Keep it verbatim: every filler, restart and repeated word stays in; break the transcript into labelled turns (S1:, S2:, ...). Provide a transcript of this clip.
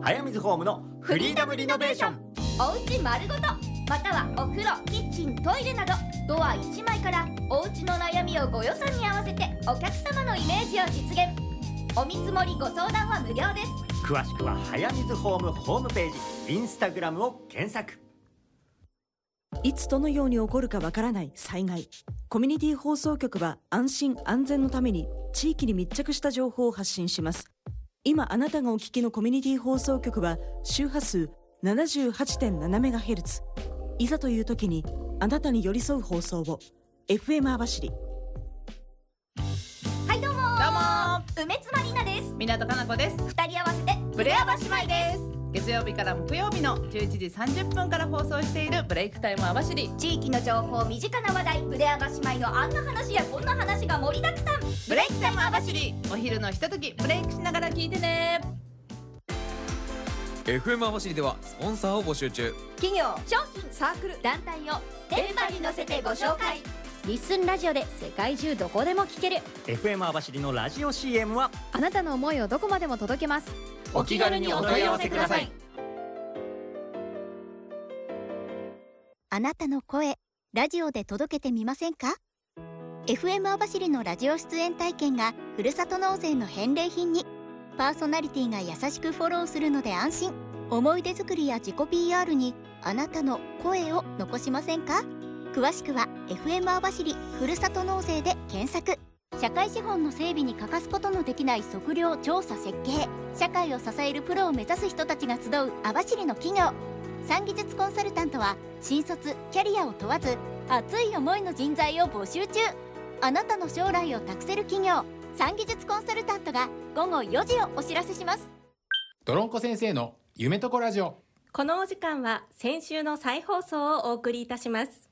S1: 早水ホームのフリーダムリノベーション。
S2: おうち丸ごと、またはお風呂、キッチン、トイレなどドアいちまいからおうちの悩みをご予算に合わせてお客様のイメージを実現。お見積もりご相談は無料です。
S1: 詳しくは早水ホームホームページ、インスタグラムを検索。
S3: いつどのように起こるかわからない災害。コミュニティ放送局は安心安全のために地域に密着した情報を発信します。今あなたがお聞きのコミュニティ放送局は周波数 ななじゅうはちてんななメガヘルツ。 いざという時にあなたに寄り添う放送を。 エフエム 網走。
S2: はいどうもー、
S4: どうも
S2: 梅津まりなです。
S4: 港かな子です。
S2: 二人合わせて
S4: ブレアバ姉妹です。月曜日から木曜日のじゅういちじさんじゅっぷんから放送しているブレイクタイム網走。
S2: 地域の情報、身近な話題、ブレアバ姉妹のあんな話やこんな話が盛りだくさん。
S4: ブレイクタイム網走、お昼のひとときブレイクしながら聞いてね。
S5: エフエム 網走ではスポンサーを募集中。
S2: 企業、商品、サークル、団体を電波に乗せてご紹介。リッスンラジオで世界中どこでも聞ける
S1: エフエム 網走のラジオ シーエム は
S2: あなたの思いをどこまでも届けます。
S1: お気軽にお問い合わせください。
S6: あなたの声、ラジオで届けてみませんか？ エフエム 網走のラジオ出演体験がふるさと納税の返礼品に。パーソナリティが優しくフォローするので安心。思い出作りや自己 ピーアール にあなたの声を残しませんか？詳しくは エフエム 網走ふるさと納税で検索。社会資本の整備に欠かすことのできない測量調査設計、社会を支えるプロを目指す人たちが集う網走の企業。産技術コンサルタントは新卒キャリアを問わず熱い思いの人材を募集中。あなたの将来を託せる企業、産技術コンサルタントがごごよじをお知らせします。
S7: ドロンコ先生の夢とこラジオ。
S8: このお時間は先週の再放送をお送りいたします。